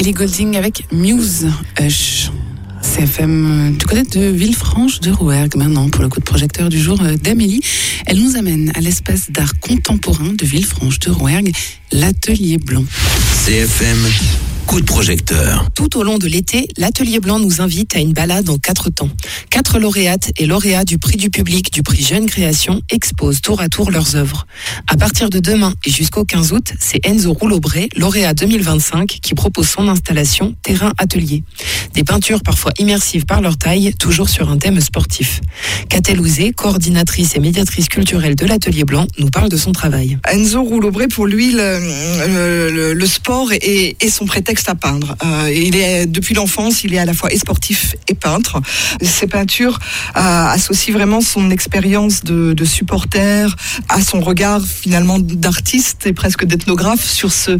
Ellie Goulding avec Muse. CFM du côté de Villefranche de Rouergue maintenant pour le coup de projecteur du jour d'Amélie. Elle nous amène à l'espace d'art contemporain de Villefranche de Rouergue, l'Atelier Blanc. CFM, coup de projecteur. Tout au long de l'été, l'Atelier Blanc nous invite à une balade en 4 temps. 4 lauréates et lauréats du prix du public du prix Jeune Création exposent tour à tour leurs œuvres. À partir de demain et jusqu'au 15 août, c'est Enzo Roulobré, lauréat 2025, qui propose son installation Terrain Atelier. Des peintures parfois immersives par leur taille, toujours sur un thème sportif. Catel Ouzé, coordinatrice et médiatrice culturelle de l'Atelier Blanc, nous parle de son travail. Enzo Roulobré, pour lui, le sport est son prétexte à peindre. Depuis l'enfance, il est à la fois et sportif et peintre. Ses peintures associent vraiment son expérience de supporter à son regard finalement d'artiste et presque d'ethnographe sur ce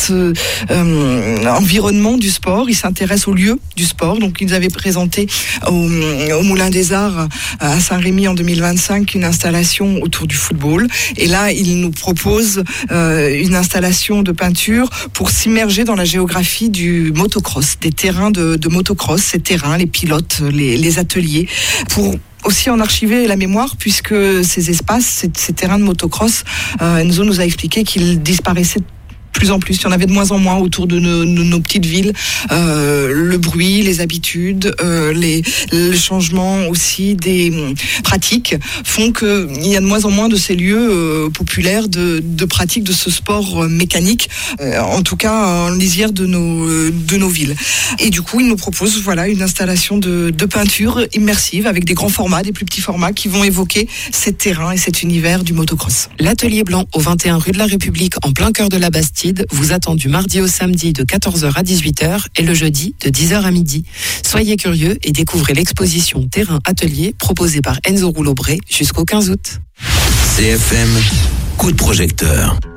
environnement du sport. Il s'intéresse au lieu du sport. Donc, ils avaient présenté au Moulin des Arts à Saint-Rémy en 2025 une installation autour du football. Et là, il nous propose une installation de peinture pour s'immerger dans la géographie du motocross, des terrains de motocross, ces terrains, les pilotes, les ateliers, pour aussi en archiver la mémoire, puisque ces espaces, ces terrains de motocross, Enzo nous a expliqué qu'ils disparaissaient plus en plus, il y en avait de moins en moins autour de nos petites villes. Le bruit, les habitudes, le changement aussi des pratiques font qu'il y a de moins en moins de ces lieux populaires de pratique de ce sport mécanique, en tout cas en lisière de nos villes. Et du coup, il nous propose une installation de peinture immersive avec des grands formats, des plus petits formats qui vont évoquer ces terrains et cet univers du motocross. L'Atelier Blanc au 21 rue de la République en plein cœur de la Bastide vous attend du mardi au samedi de 14h à 18h et le jeudi de 10h à midi. Soyez curieux et découvrez l'exposition Terrain Atelier proposée par Enzo Roulobré jusqu'au 15 août. CFM, coup de projecteur.